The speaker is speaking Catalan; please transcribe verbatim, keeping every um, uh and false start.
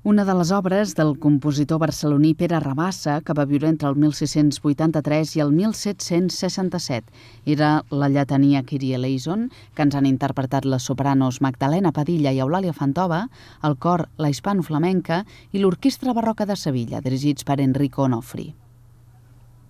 Una de les obres del compositor barceloní Pere Rabassa, que va viure entre el mil sis-cents vuitanta-tres i el mil set-cents seixanta-set. Era la lletania Kyrie eleison, que ens han interpretat les sopranos Magdalena Padilla i Eulàlia Fantova, el cor La Hispano Flamenca i l'Orquestra Barroca de Sevilla, dirigits per Enrico Onofri.